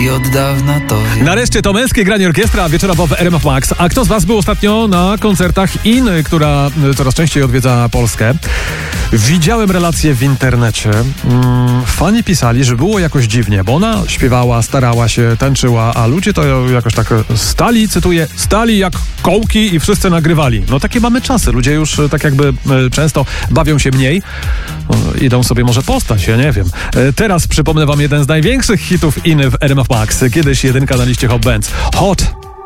i od dawna to wiem. Nareszcie to męskie granie orkiestra wieczorowo w RMF Max. A kto z was był ostatnio na koncertach In, która coraz częściej odwiedza Polskę? Widziałem relacje w internecie. Fani pisali, że było jakoś dziwnie, bo ona śpiewała, starała się, tańczyła, a ludzie to jakoś tak stali, cytuję, stali jak kołki i wszyscy nagrywali. No takie mamy czasy. Ludzie już tak jakby często bawią się mniej. Idą sobie może postać, ja nie wiem. Teraz przypomnę wam jeden z największych hitów In w RMF Max. Kiedyś jedynka na liście Hot Bands. Hot